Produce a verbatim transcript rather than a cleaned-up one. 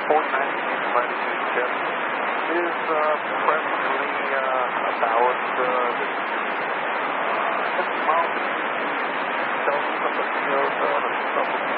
forty-nine latitude, Jeff, is uh, presently uh, about uh, fifty miles Celsius up at the uh,